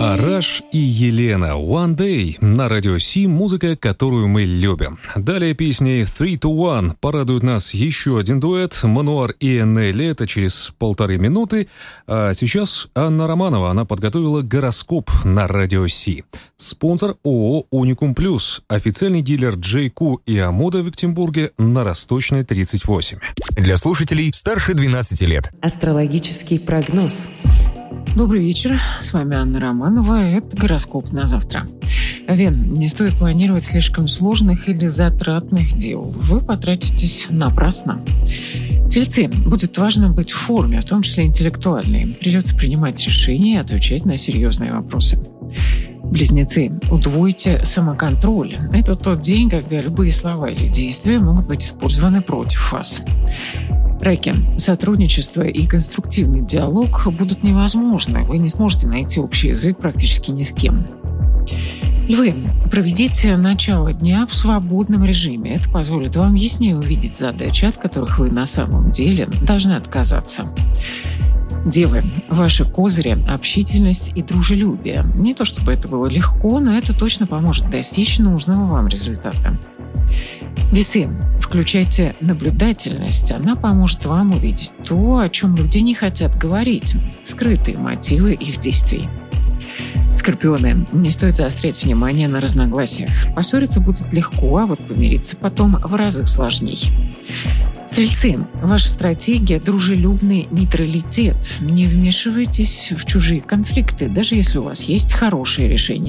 Араш и Елена «One Day» на радио Си, музыка, которую мы любим. Далее песни «3 to 1» порадует нас еще один дуэт. Мануар и Энели, это через 1,5 минуты. А сейчас Анна Романова, она подготовила гороскоп на радио Си. Спонсор ООО «Уникум Плюс», официальный дилер Джейку и Амода в Екатеринбурге на Росточной, 38. Для слушателей старше 12 лет. Астрологический прогноз. Добрый вечер, с вами Анна Романова, это гороскоп на завтра. Овен, не стоит планировать слишком сложных или затратных дел, вы потратитесь напрасно. Тельцы, будет важно быть в форме, в том числе интеллектуальной. Придется принимать решения и отвечать на серьезные вопросы. Близнецы, удвойте самоконтроль. Это тот день, когда любые слова или действия могут быть использованы против вас. Раки, сотрудничество и конструктивный диалог будут невозможны. Вы не сможете найти общий язык практически ни с кем. Львы, проведите начало дня в свободном режиме. Это позволит вам яснее увидеть задачи, от которых вы на самом деле должны отказаться. Девы, ваши козыри – общительность и дружелюбие. Не то чтобы это было легко, но это точно поможет достичь нужного вам результата. Весы, включайте наблюдательность. Она поможет вам увидеть то, о чем люди не хотят говорить, скрытые мотивы их действий. Скорпионы, не стоит заострять внимание на разногласиях. Поссориться будет легко, а вот помириться потом в разы сложней. Стрельцы, ваша стратегия – дружелюбный нейтралитет. Не вмешивайтесь в чужие конфликты, даже если у вас есть хорошие решения.